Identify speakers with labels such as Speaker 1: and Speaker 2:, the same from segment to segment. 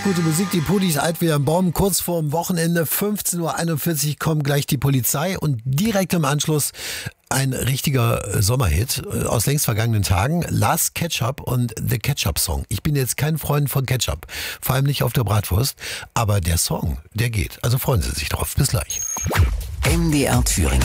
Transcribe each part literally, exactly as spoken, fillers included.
Speaker 1: gute Musik, die Pudis alt wie ein Baum. Kurz vorm Wochenende, fünfzehn Uhr einundvierzig, kommt gleich die Polizei und direkt im Anschluss ein richtiger Sommerhit aus längst vergangenen Tagen. Last Ketchup und The Ketchup Song. Ich bin jetzt kein Freund von Ketchup, vor allem nicht auf der Bratwurst, aber der Song, der geht. Also freuen Sie sich drauf. Bis gleich.
Speaker 2: M D R Thüringen.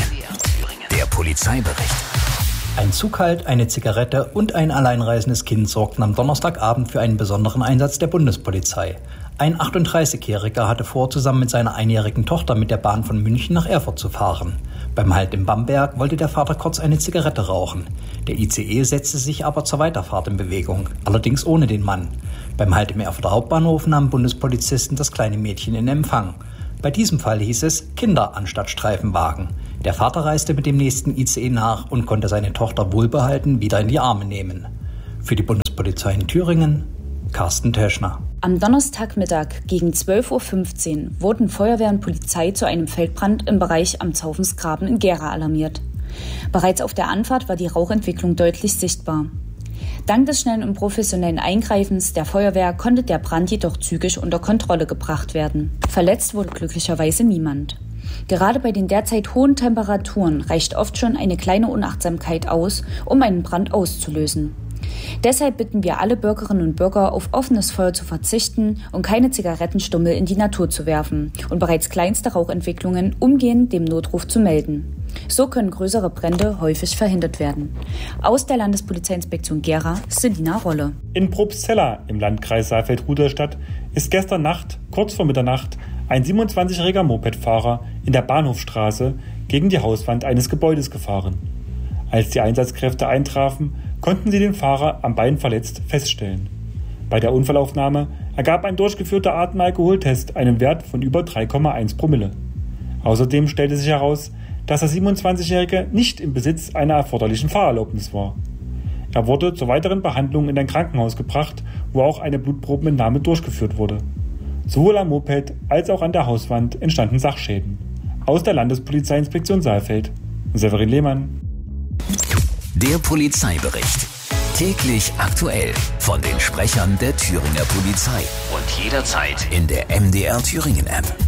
Speaker 2: Der Polizeibericht.
Speaker 3: Ein Zughalt, eine Zigarette und ein alleinreisendes Kind sorgten am Donnerstagabend für einen besonderen Einsatz der Bundespolizei. Ein achtunddreißigjähriger hatte vor, zusammen mit seiner einjährigen Tochter mit der Bahn von München nach Erfurt zu fahren. Beim Halt in Bamberg wollte der Vater kurz eine Zigarette rauchen. Der I C E setzte sich aber zur Weiterfahrt in Bewegung, allerdings ohne den Mann. Beim Halt im Erfurter Hauptbahnhof nahmen Bundespolizisten das kleine Mädchen in Empfang. Bei diesem Fall hieß es Kinder anstatt Streifenwagen. Der Vater reiste mit dem nächsten I C E nach und konnte seine Tochter wohlbehalten wieder in die Arme nehmen. Für die Bundespolizei in Thüringen, Carsten Teschner.
Speaker 4: Am Donnerstagmittag gegen zwölf Uhr fünfzehn wurden Feuerwehr und Polizei zu einem Feldbrand im Bereich am Zaufensgraben in Gera alarmiert. Bereits auf der Anfahrt war die Rauchentwicklung deutlich sichtbar. Dank des schnellen und professionellen Eingreifens der Feuerwehr konnte der Brand jedoch zügig unter Kontrolle gebracht werden. Verletzt wurde glücklicherweise niemand. Gerade bei den derzeit hohen Temperaturen reicht oft schon eine kleine Unachtsamkeit aus, um einen Brand auszulösen. Deshalb bitten wir alle Bürgerinnen und Bürger, auf offenes Feuer zu verzichten und keine Zigarettenstummel in die Natur zu werfen und bereits kleinste Rauchentwicklungen umgehend dem Notruf zu melden. So können größere Brände häufig verhindert werden. Aus der Landespolizeiinspektion Gera, Selina Rolle.
Speaker 5: In Probstzella im Landkreis Saalfeld-Rudolstadt ist gestern Nacht, kurz vor Mitternacht, ein siebenundzwanzigjähriger Mopedfahrer in der Bahnhofstraße gegen die Hauswand eines Gebäudes gefahren. Als die Einsatzkräfte eintrafen, konnten sie den Fahrer am Bein verletzt feststellen. Bei der Unfallaufnahme ergab ein durchgeführter Atemalkoholtest einen Wert von über drei Komma eins Promille. Außerdem stellte sich heraus, dass der siebenundzwanzigjährige nicht im Besitz einer erforderlichen Fahrerlaubnis war. Er wurde zur weiteren Behandlung in ein Krankenhaus gebracht, wo auch eine Blutprobenentnahme durchgeführt wurde. Sowohl am Moped als auch an der Hauswand entstanden Sachschäden. Aus der Landespolizeiinspektion Saalfeld, Severin Lehmann.
Speaker 2: Der Polizeibericht. Täglich aktuell von den Sprechern der Thüringer Polizei und jederzeit in der M D R Thüringen App.